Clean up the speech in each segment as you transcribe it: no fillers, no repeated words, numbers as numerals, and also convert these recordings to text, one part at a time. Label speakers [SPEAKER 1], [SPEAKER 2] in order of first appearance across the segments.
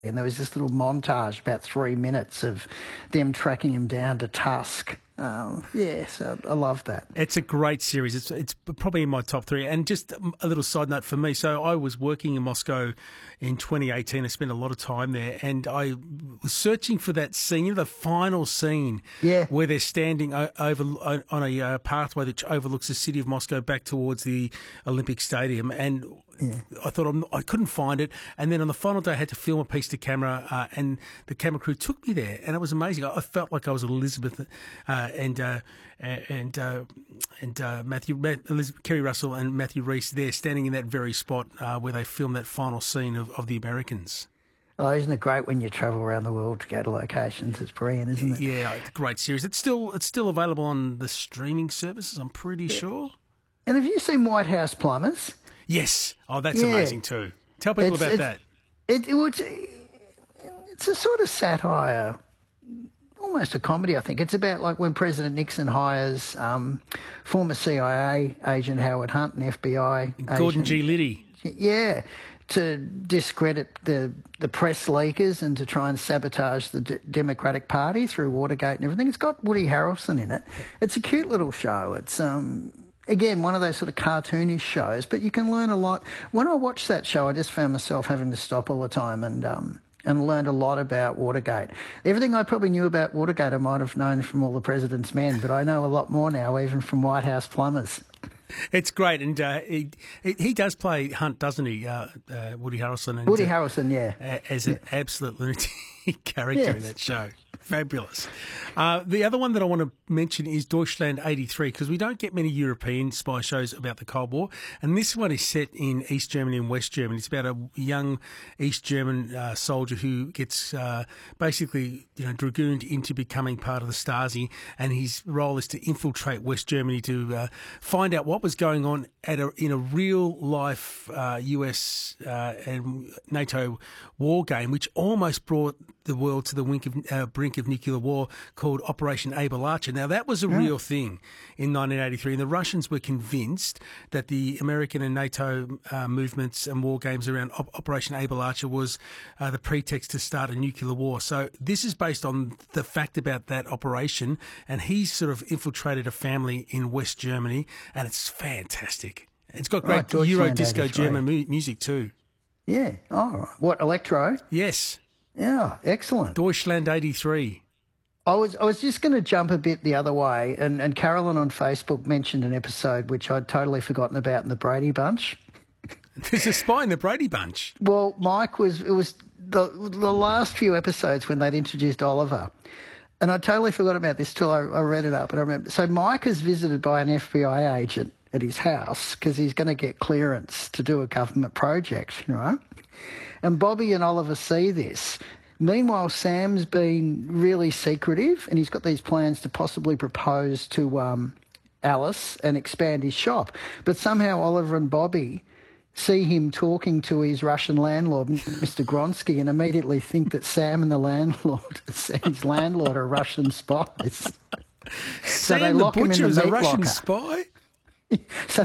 [SPEAKER 1] And there was this little montage, about 3 minutes, of them tracking him down to Tusk. So I love that.
[SPEAKER 2] It's a great series. It's probably in my top three. And just a little side note for me. So I was working in Moscow in 2018. I spent a lot of time there, and I was searching for that scene, the final scene, where they're standing over on a pathway that overlooks the city of Moscow back towards the Olympic Stadium. And I thought I couldn't find it, and then on the final day I had to film a piece to camera, and the camera crew took me there, and it was amazing. I felt like I was Elizabeth and Kerry Russell and Matthew Rhys there, standing in that very spot where they filmed that final scene of the Americans.
[SPEAKER 1] Oh, isn't it great when you travel around the world to go to locations? It's brilliant, isn't it?
[SPEAKER 2] Yeah, it's a great series. It's still available on the streaming services, I'm pretty sure.
[SPEAKER 1] And have you seen White House Plumbers?
[SPEAKER 2] Yes. Oh, that's amazing too. Tell people about that.
[SPEAKER 1] It's a sort of satire, almost a comedy, I think. It's about like when President Nixon hires former CIA agent Howard Hunt and FBI
[SPEAKER 2] Gordon
[SPEAKER 1] agent,
[SPEAKER 2] G. Liddy.
[SPEAKER 1] Yeah, to discredit the press leakers and to try and sabotage the Democratic Party through Watergate and everything. It's got Woody Harrelson in it. It's a cute little show. It's again, one of those sort of cartoonish shows, but you can learn a lot. When I watched that show, I just found myself having to stop all the time and learned a lot about Watergate. Everything I probably knew about Watergate I might have known from All the President's Men, but I know a lot more now, even from White House Plumbers.
[SPEAKER 2] It's great, and he does play Hunt, doesn't he, Woody Harrelson? And,
[SPEAKER 1] Woody Harrelson, yeah.
[SPEAKER 2] As an absolute lunatic character in that show. Fabulous. The other one that I want to mention is Deutschland 83, because we don't get many European spy shows about the Cold War, and this one is set in East Germany and West Germany. It's about a young East German soldier who gets basically dragooned into becoming part of the Stasi, and his role is to infiltrate West Germany to find out what was going on in a real-life US and NATO war game, which almost brought the world to the brink of nuclear war, called Operation Able Archer. Now, that was a real thing in 1983, and the Russians were convinced that the American and NATO movements and war games around Operation Able Archer was the pretext to start a nuclear war. So this is based on the fact about that operation, and he's sort of infiltrated a family in West Germany, and it's fantastic. It's got great Euro disco German music too.
[SPEAKER 1] Yeah. Oh, what, electro?
[SPEAKER 2] Yes.
[SPEAKER 1] Yeah, excellent.
[SPEAKER 2] Deutschland 83.
[SPEAKER 1] I was just going to jump a bit the other way, and Carolyn on Facebook mentioned an episode which I'd totally forgotten about in the Brady Bunch.
[SPEAKER 2] There's a spy in the Brady Bunch.
[SPEAKER 1] Well, it was the last few episodes when they'd introduced Oliver. And I totally forgot about this till I read it up. And I remember. So Mike is visited by an FBI agent at his house because he's going to get clearance to do a government project, right? And Bobby and Oliver see this. Meanwhile, Sam's been really secretive, and he's got these plans to possibly propose to Alice and expand his shop. But somehow Oliver and Bobby see him talking to his Russian landlord, Mr. Gronsky, and immediately think that Sam and his landlord are Russian spies.
[SPEAKER 2] Sam the butcher is a Russian spy?
[SPEAKER 1] So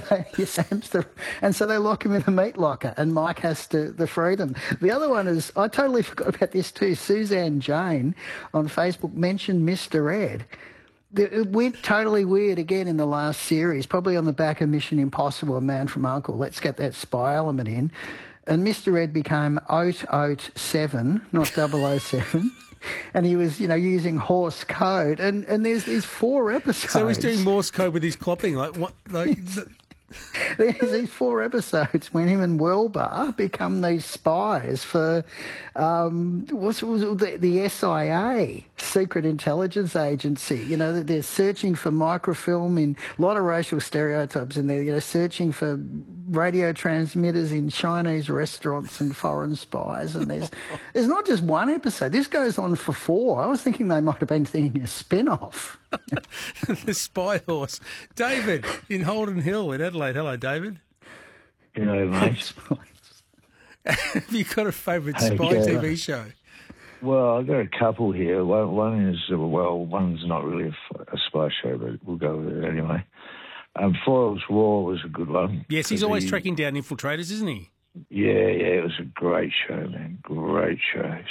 [SPEAKER 1] they lock him in the meat locker, and Mike has to free them. The other one is, I totally forgot about this too, Suzanne Jane on Facebook mentioned Mr. Ed. It went totally weird again in the last series, probably on the back of Mission Impossible, A Man from U.N.C.L.E. Let's get that spy element in. And Mr. Ed became 007, not 007. And he was, using Morse code. And there's these 4 episodes.
[SPEAKER 2] So he's doing Morse code with his clopping. Like what? Like
[SPEAKER 1] there's these 4 episodes when him and Welbar become these spies for the SIA, Secret Intelligence Agency. They're searching for microfilm in a lot of racial stereotypes, and they're searching for radio transmitters in Chinese restaurants and foreign spies. And there's not just one episode. This goes on for 4. I was thinking they might have been thinking a spin-off.
[SPEAKER 2] The Spy Horse. David in Holden Hill in Adelaide. Hello, David.
[SPEAKER 3] Hello, mate.
[SPEAKER 2] Have you got a favourite spy TV show?
[SPEAKER 3] Well, I've got a couple here. One is, one's not really a spy show, but we'll go with it anyway. Foyle's War was a good one.
[SPEAKER 2] Yes, he's always tracking down infiltrators, isn't he?
[SPEAKER 3] Yeah, it was a great show, man. Great show.